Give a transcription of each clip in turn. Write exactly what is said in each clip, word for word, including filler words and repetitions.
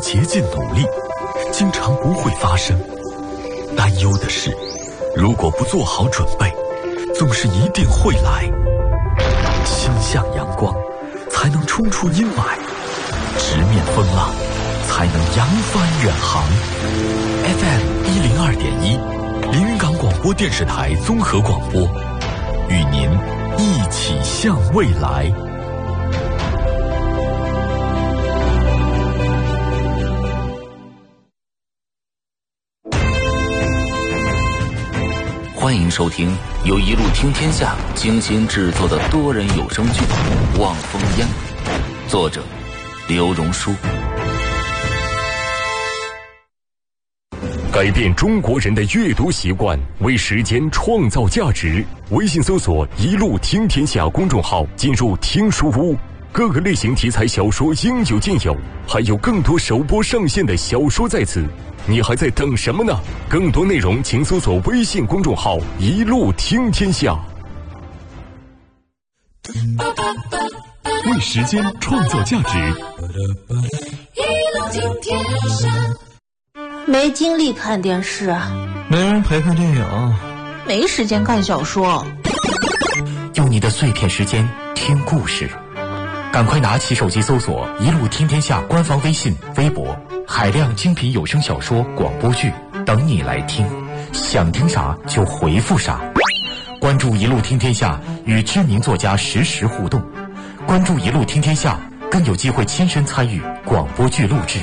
竭尽努力，经常不会发生。担忧的是，如果不做好准备，总是一定会来。心向阳光，才能冲出阴霾；直面风浪，才能扬帆远航。F M 一零二点一，临港广播电视台综合广播，与您一起向未来。 欢迎收听由一路听天下精心制作的多人有声剧《望风烟》，作者刘荣书。 改变中国人的阅读习惯，为时间创造价值。微信搜索一路听天下公众号，进入听书屋，各个类型题材小说应有尽有，还有更多首播上线的小说在此。你还在等什么呢？更多内容请搜索微信公众号一路听天下。 为时间创造价值， 一路听天下。 没精力看电视， 没人陪看电影， 没时间看小说。 用你的碎片时间听故事，赶快拿起手机搜索一路听天下官方微信微博，海量精品有声小说广播剧等你来听，想听啥就回复啥。关注一路听天下，与知名作家实时互动。关注一路听天下，更有机会亲身参与广播剧录制。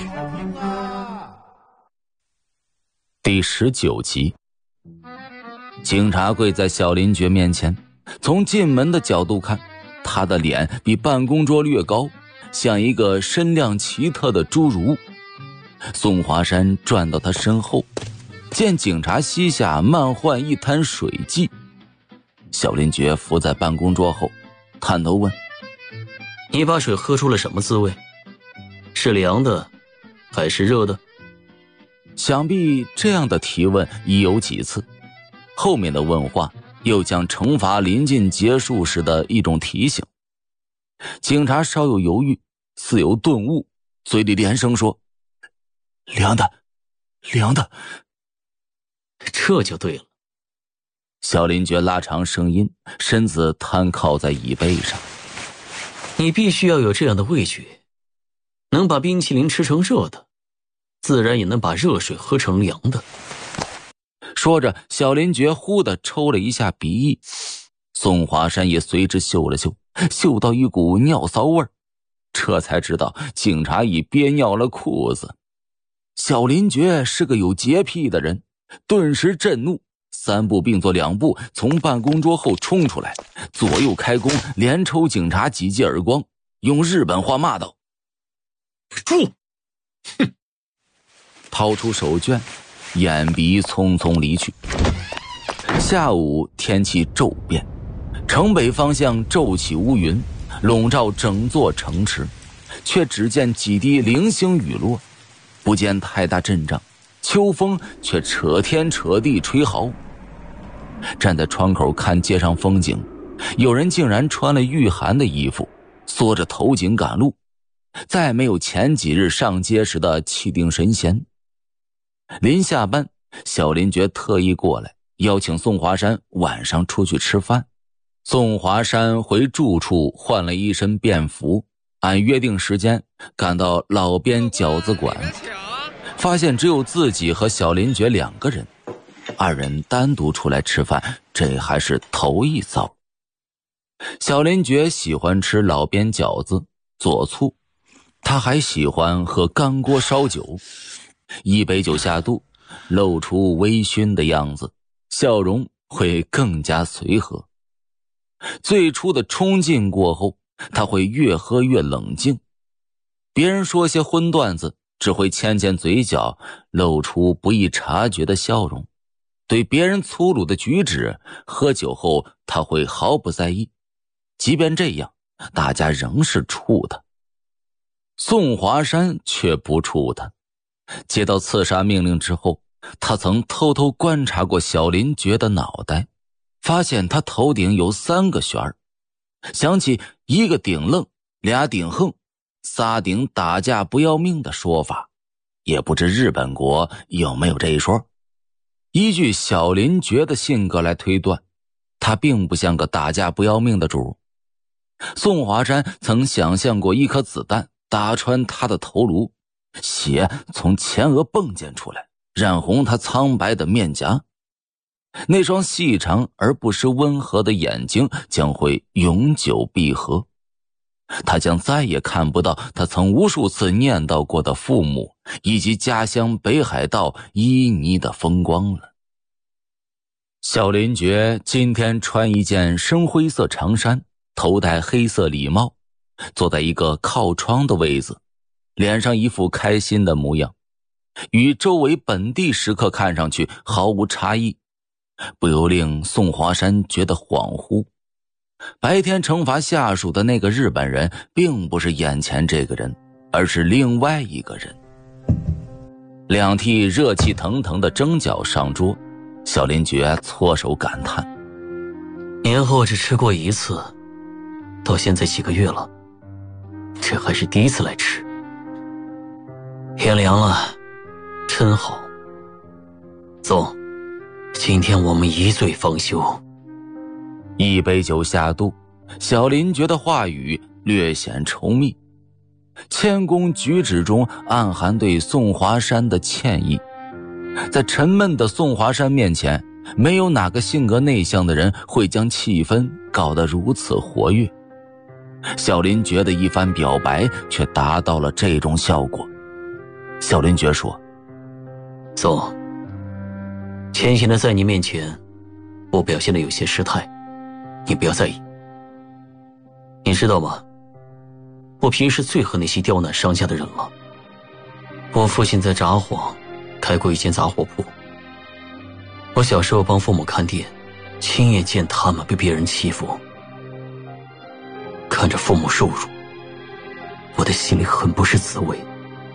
第十九集，警察跪在小林觉面前，从进门的角度看，他的脸比办公桌略高，像一个身量奇特的侏儒。宋华山转到他身后，见警察膝下慢换一滩水迹。小林觉伏在办公桌后，探头问： 你把水喝出了什么滋味？是凉的还是热的？ 想必这样的提问已有几次，后面的问话又将惩罚临近结束时的一种提醒。警察稍有犹豫，似有顿悟，嘴里连声说：凉的，凉的。 这就对了。 小林觉拉长声音，身子瘫靠在椅背上。 你必须要有这样的味觉，能把冰淇淋吃成热的，自然也能把热水喝成凉的。 说着，小林觉忽地抽了一下鼻翼，宋华山也随之嗅了嗅，嗅到一股尿骚味儿，这才知道警察已憋尿了裤子。小林觉是个有洁癖的人，顿时震怒，三步并作两步从办公桌后冲出来，左右开弓，连抽警察几记耳光，用日本话骂道： 住！ 哼！掏出手绢，眼鼻匆匆离去。下午天气骤变，城北方向骤起乌云，笼罩整座城池，却只见几滴零星雨落，不见太大阵仗，秋风却扯天扯地吹嚎。站在窗口看街上风景，有人竟然穿了御寒的衣服，缩着头颈赶路，再没有前几日上街时的气定神闲。临下班，小林觉特意过来邀请宋华山晚上出去吃饭。宋华山回住处换了一身便服，按约定时间赶到老边饺子馆，发现只有自己和小林觉两个人，二人单独出来吃饭，这还是头一遭。小林觉喜欢吃老边饺子佐醋，他还喜欢喝干锅烧酒，一杯酒下肚，露出微醺的样子，笑容会更加随和。最初的冲劲过后，他会越喝越冷静，别人说些荤段子，只会牵牵嘴角，露出不易察觉的笑容。对别人粗鲁的举止，喝酒后他会毫不在意，即便这样，大家仍是怵他。宋华山却不怵他。接到刺杀命令之后，他曾偷偷观察过小林觉的脑袋，发现他头顶有三个旋儿，想起一个顶愣，俩顶横，仨顶打架不要命的说法， 也不知日本国有没有这一说。依据小林觉的性格来推断，他并不像个打架不要命的主。宋华山曾想象过一颗子弹打穿他的头颅，血从前额迸溅出来，染红他苍白的面颊，那双细长而不失温和的眼睛将会永久闭合，他将再也看不到他曾无数次念叨过的父母以及家乡北海道旖旎的风光了。小林觉今天穿一件深灰色长衫，头戴黑色礼帽，坐在一个靠窗的位子，脸上一副开心的模样，与周围本地食客看上去毫无差异，不由令宋华山觉得恍惚。白天惩罚下属的那个日本人并不是眼前这个人，而是另外一个人。两屉热气腾腾的蒸饺上桌，小林觉搓手感叹， 年后只吃过一次，到现在几个月了，这还是第一次来吃。天凉了，真好。走，今天我们一醉方休。 一杯酒下肚，小林觉的话语略显稠密，谦恭举止中暗含对宋华山的歉意。在沉闷的宋华山面前，没有哪个性格内向的人会将气氛搞得如此活跃。小林觉的一番表白却达到了这种效果。小林觉说， 宋，浅显的在你面前我表现的有些失态，你不要在意。你知道吗，我平时最恨那些刁难商家的人了。我父亲在札幌开过一间杂货铺，我小时候帮父母看店，亲眼见他们被别人欺负，看着父母受辱，我的心里很不是滋味。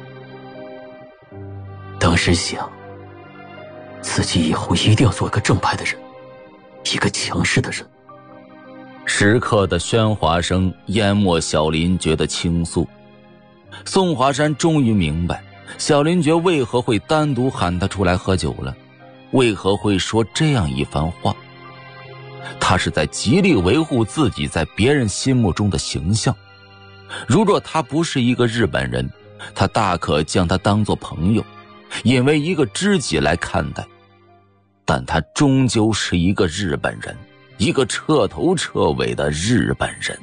当时想，自己以后一定要做一个正派的人，一个强势的人。 时刻的喧哗声淹没小林觉的倾诉。宋华山终于明白小林觉为何会单独喊他出来喝酒了，为何会说这样一番话。他是在极力维护自己在别人心目中的形象。如若他不是一个日本人，他大可将他当作朋友，引为一个知己来看待，但他终究是一个日本人，一个彻头彻尾的日本人。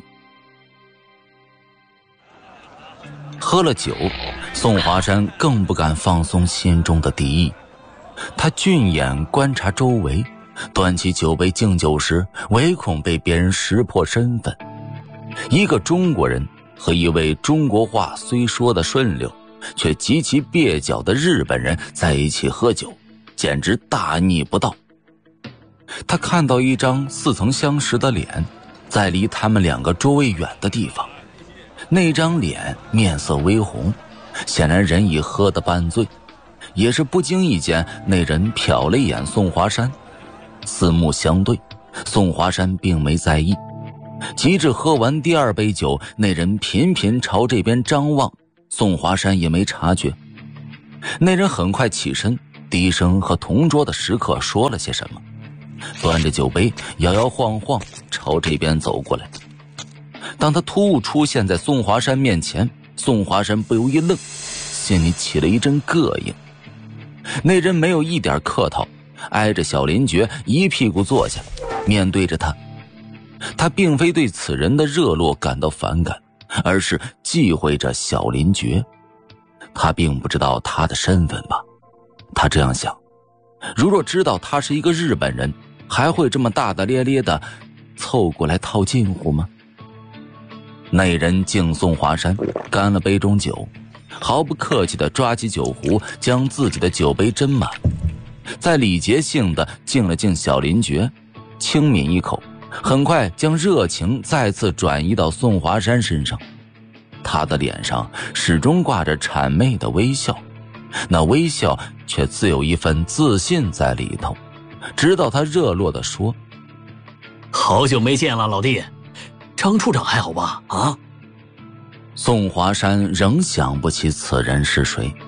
喝了酒，宋华山更不敢放松心中的敌意。他俊眼观察周围，端起酒杯敬酒时，唯恐被别人识破身份。一个中国人和一位中国话虽说的顺溜，却极其蹩脚的日本人在一起喝酒，简直大逆不道。他看到一张似曾相识的脸，在离他们两个桌位远的地方。那张脸面色微红，显然人已喝得半醉。也是不经意间，那人瞟了一眼宋华山，四目相对，宋华山并没在意。及至喝完第二杯酒，那人频频朝这边张望，宋华山也没察觉。那人很快起身，低声和同桌的食客说了些什么，端着酒杯摇摇晃晃朝这边走过来。当他突兀出现在宋华山面前，宋华山不由一愣，心里起了一阵膈应。那人没有一点客套，挨着小林觉一屁股坐下，面对着他。他并非对此人的热络感到反感，而是忌讳着小林觉。他并不知道他的身份吧？他这样想，如若知道他是一个日本人，还会这么大大咧咧的凑过来套近乎吗？那人敬宋华山，干了杯中酒，毫不客气地抓起酒壶，将自己的酒杯斟满，再礼节性地敬了敬小林觉，轻抿一口，很快将热情再次转移到宋华山身上。他的脸上始终挂着谄媚的微笑，那微笑却自有一份自信在里头。直到他热络地说， 好久没见了，老弟，张处长还好吧？啊？ 宋华山仍想不起此人是谁，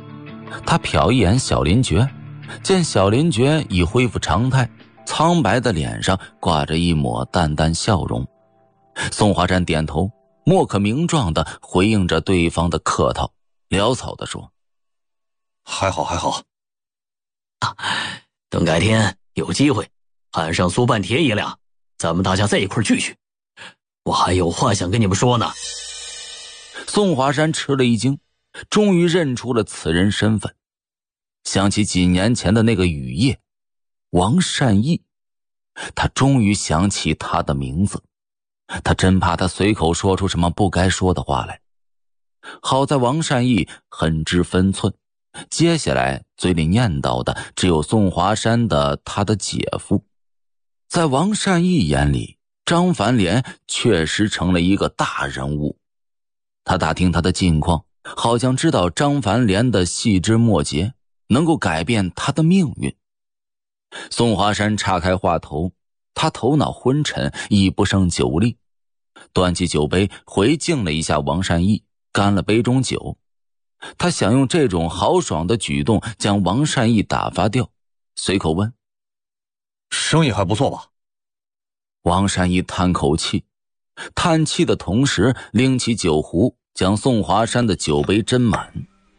他瞟一眼小林觉，见小林觉已恢复常态，苍白的脸上挂着一抹淡淡笑容。宋华山点头，莫可名状地回应着对方的客套，潦草地说： 还好还好、 啊、等改天有机会喊上苏半铁爷俩，咱们大家在一块聚聚，我还有话想跟你们说呢。 宋华山吃了一惊，终于认出了此人身份，想起几年前的那个雨夜，王善义，他终于想起他的名字。他真怕他随口说出什么不该说的话来。好在王善义很知分寸，接下来嘴里念叨的只有宋华山的他的姐夫。在王善义眼里，张凡莲确实成了一个大人物。他打听他的近况，好像知道张凡莲的细枝末节，能够改变他的命运。宋华山岔开话头，他头脑昏沉，已不胜酒力，端起酒杯回敬了一下王善义，干了杯中酒。他想用这种豪爽的举动将王善义打发掉，随口问： 生意还不错吧？ 王善义叹口气，叹气的同时拎起酒壶，将宋华山的酒杯斟满。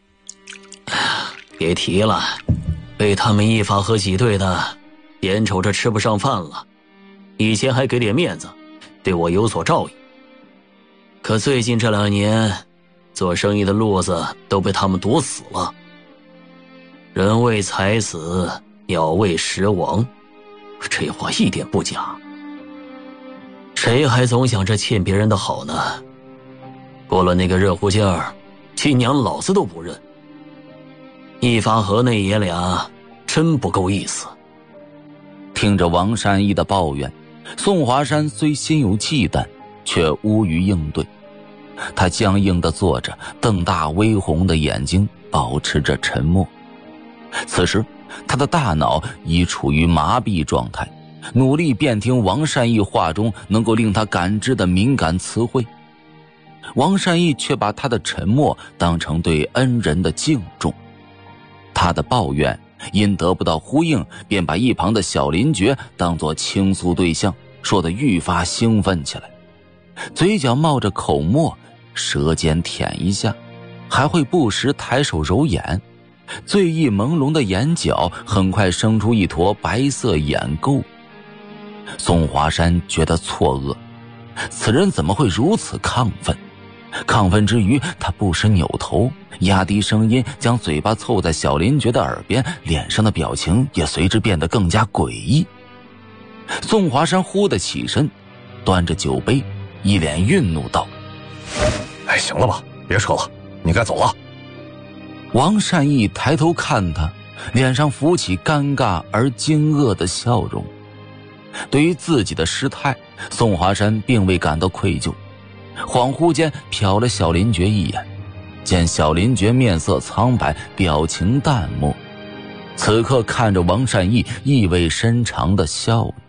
别提了，被他们一发和挤兑的，眼瞅着吃不上饭了。以前还给点面子，对我有所照应。可最近这两年，做生意的路子都被他们堵死了。人为财死，鸟为食亡，这话一点不假。谁还总想着欠别人的好呢？过了那个热乎劲儿，亲娘老子都不认。一发和那爷俩真不够意思。 听着王善义的抱怨，宋华山虽心有忌惮，却无于应对。他僵硬地坐着，瞪大微红的眼睛，保持着沉默。此时他的大脑已处于麻痹状态，努力辨听王善义话中能够令他感知的敏感词汇。王善义却把他的沉默当成对恩人的敬重。他的抱怨因得不到呼应，便把一旁的小林觉当作倾诉对象，说得愈发兴奋起来，嘴角冒着口沫，舌尖舔一下，还会不时抬手揉眼，醉意朦胧的眼角很快生出一坨白色眼垢。宋华山觉得错愕，此人怎么会如此亢奋？亢奋之余，他不时扭头，压低声音，将嘴巴凑在小林觉的耳边，脸上的表情也随之变得更加诡异。宋华山忽地起身，端着酒杯，一脸愠怒道： 哎，行了吧，别扯了，你该走了。 王善义抬头看他，脸上浮起尴尬而惊愕的笑容。对于自己的失态，宋华山并未感到愧疚，恍惚间瞟了小林觉一眼，见小林觉面色苍白，表情淡漠，此刻看着王善义，意味深长地笑了。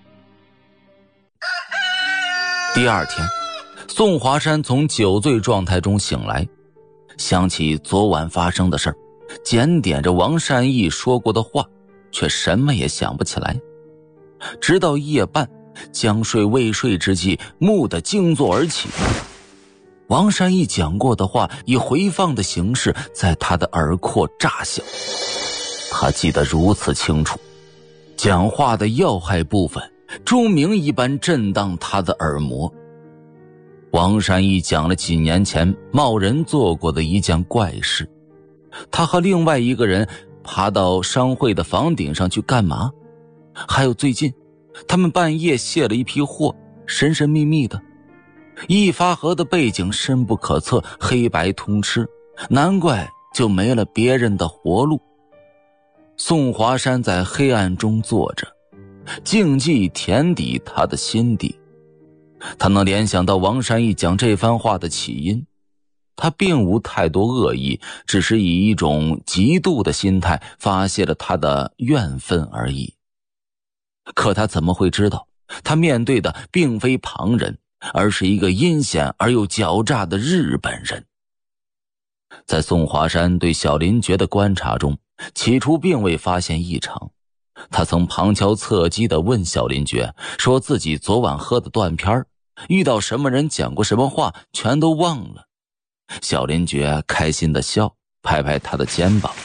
第二天，宋华山从酒醉状态中醒来，想起昨晚发生的事儿，检点着王善义说过的话，却什么也想不起来。直到夜半，将睡未睡之际，蓦地惊坐而起。王善义讲过的话以回放的形式在他的耳廓炸响，他记得如此清楚，讲话的要害部分钟鸣一般震荡他的耳膜。王善义讲了几年前贸然做过的一件怪事，他和另外一个人爬到商会的房顶上去干嘛，还有最近他们半夜卸了一批货，神神秘秘的。一发河的背景深不可测，黑白通吃，难怪就没了别人的活路。宋华山在黑暗中坐着，静寂填抵他的心底。他能联想到王善义讲这番话的起因，他并无太多恶意，只是以一种嫉妒的心态发泄了他的怨愤而已。可他怎么会知道，他面对的并非旁人，而是一个阴险而又狡诈的日本人。 在宋华山对小林觉的观察中，起初并未发现异常。他曾旁敲侧击地问小林觉，说自己昨晚喝的断片，遇到什么人讲过什么话全都忘了。小林觉开心地笑，拍拍他的肩膀。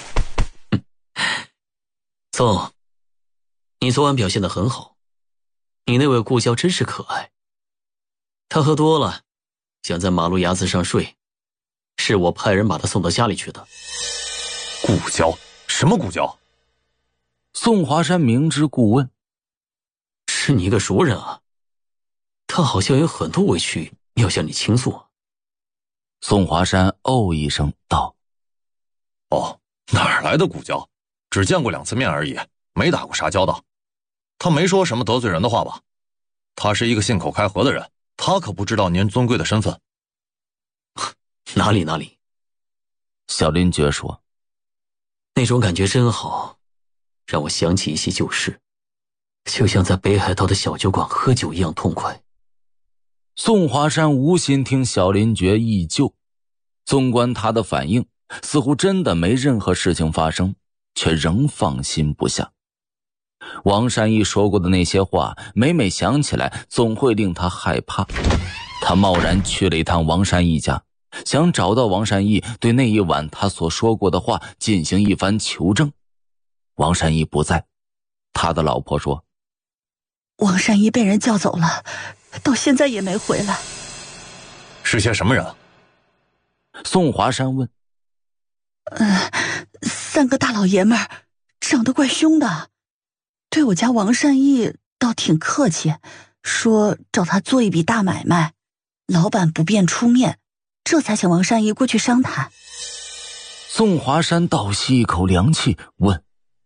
宋，你昨晚表现得很好，你那位顾娇真是可爱。她喝多了，想在马路牙子上睡，是我派人把她送到家里去的。 顾娇？什么顾娇？ 宋华山明知故问。 是你一个熟人啊，她好像有很多委屈要向你倾诉。 宋华山哦一声道： 哦，哪儿来的顾娇？只见过两次面而已，没打过啥交道。他没说什么得罪人的话吧？他是一个信口开河的人，他可不知道您尊贵的身份。 哪里哪里。 小林觉说， 那种感觉真好，让我想起一些旧事，就像在北海道的小酒馆喝酒一样痛快。 宋华山无心听小林觉忆旧，纵观他的反应，似乎真的没任何事情发生，却仍放心不下。王善义说过的那些话，每每想起来总会令他害怕。他贸然去了一趟王善义家，想找到王善义，对那一晚他所说过的话进行一番求证。王善义不在，他的老婆说， 王善义被人叫走了，到现在也没回来。 是些什么人？ 宋华山问。 呃，三个大老爷们儿，长得怪凶的，对我家王善义倒挺客气，说找他做一笔大买卖，老板不便出面，这才请王善义过去商谈。 宋华山倒吸一口凉气，问，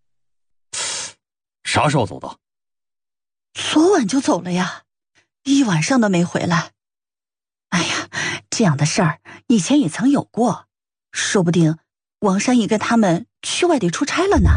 啥时候走的？ 昨晚就走了呀，一晚上都没回来。哎呀，这样的事儿以前也曾有过，说不定王善义跟他们去外地出差了呢。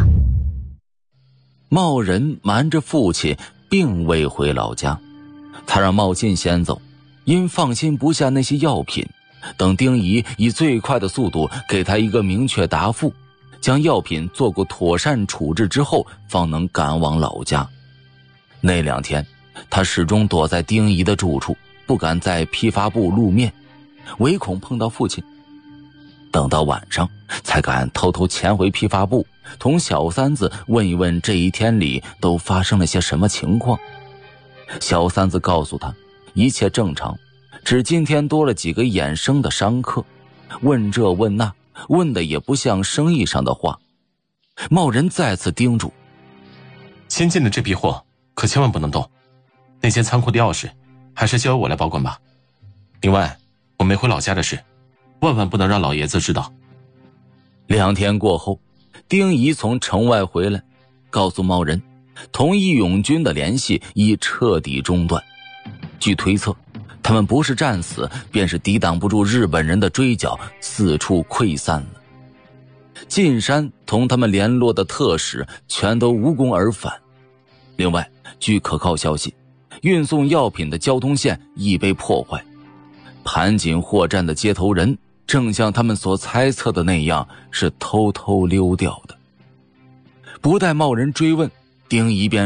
茂仁瞒着父亲并未回老家，他让茂进先走，因放心不下那些药品，等丁仪以最快的速度给他一个明确答复，将药品做过妥善处置之后，方能赶往老家。那两天他始终躲在丁仪的住处，不敢在批发部露面，唯恐碰到父亲。等到晚上才敢偷偷潜回批发部，同小三子问一问这一天里都发生了些什么情况。小三子告诉他一切正常，只今天多了几个衍生的商客，问这问那，问的也不像生意上的话。茂仁再次叮嘱， 新进的这批货可千万不能动，那间仓库的钥匙还是交由我来保管吧。另外，我没回老家的事，万万不能让老爷子知道。 两天过后，丁仪从城外回来，告诉茂仁，同义勇军的联系已彻底中断。据推测，他们不是战死，便是抵挡不住日本人的追剿，四处溃散了。进山同他们联络的特使全都无功而返。另外，据可靠消息，运送药品的交通线已被破坏，盘锦货站的接头人正像他们所猜测的那样，是偷偷溜掉的。不待茂仁追问，丁仪便